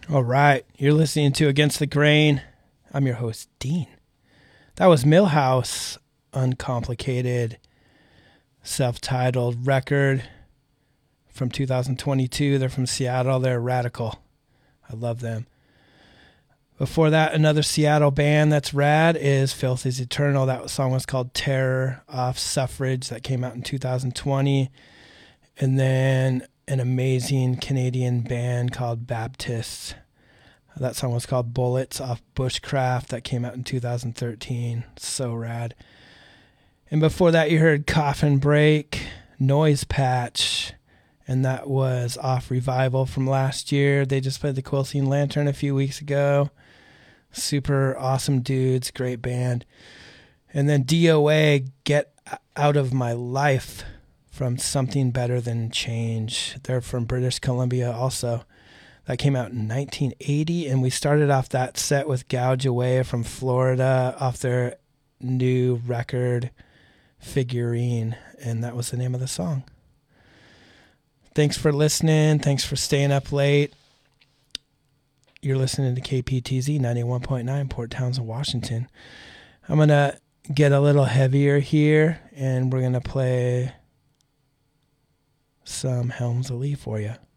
All right, you're listening to Against the Grain. I'm your host, Dean. That was Millhouse, Uncomplicated, self-titled record from 2022. They're from Seattle. They're radical. I love them. Before that, another Seattle band that's rad is Filth is Eternal. That song was called Terror off Suffrage. That came out in 2020. And then an amazing Canadian band called Baptists. That song was called Bullets off Bushcraft. That came out in 2013. So rad. And before that, you heard Coffin Break, Noise Patch. And that was off Revival from last year. They just played the Quilcene Lantern a few weeks ago. Super awesome dudes, great band. And then DOA, Get Out of My Life, from Something Better Than Change. They're from British Columbia also. That came out in 1980, and we started off that set with Gouge Away from Florida off their new record, Figurine, and that was the name of the song. Thanks for listening. Thanks for staying up late. You're listening to KPTZ 91.9, Port Townsend, Washington. I'm going to get a little heavier here, and we're going to play some Helms Alee for you.